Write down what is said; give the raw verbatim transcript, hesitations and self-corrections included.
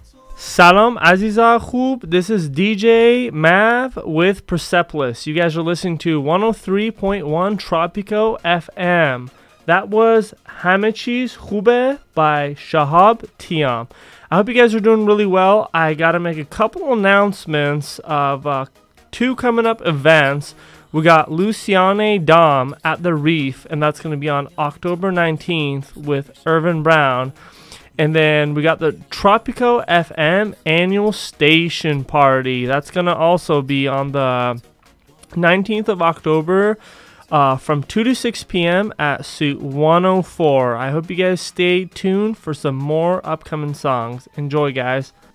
Salam Aziza Khub. This is D J Mav with Persepolis. You guys are listening to one oh three point one Tropico F M. That was Hamichis Khube by Shahab Tiam. I hope you guys are doing really well. I got to make a couple announcements of uh, two coming up events. We got Luciane Dom at the Reef, and that's going to be on October nineteenth with Irvin Brown. And then we got the Tropico F M annual station party. That's going to also be on the nineteenth of October uh, from two to six p.m. at Suite one oh four. I hope you guys stay tuned for some more upcoming songs. Enjoy, guys.